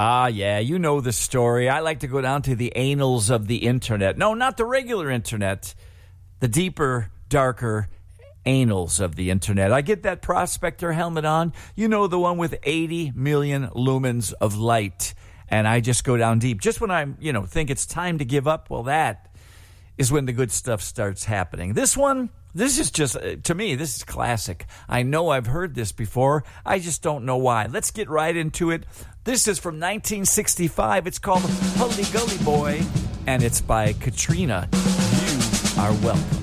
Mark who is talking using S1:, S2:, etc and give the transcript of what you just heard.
S1: Ah, yeah, you know the story. I like to go down to the annals of the internet. No, not the regular internet. The deeper, darker annals of the internet. I get that prospector helmet on. You know, the one with 80 million lumens of light. And I just go down deep. Just when I, think it's time to give up, well, that is when the good stuff starts happening. This is just, to me, this is classic. I know I've heard this before. I just don't know why. Let's get right into it. This is from 1965. It's called Hully Gully Boy, and it's by Katrina. You are welcome.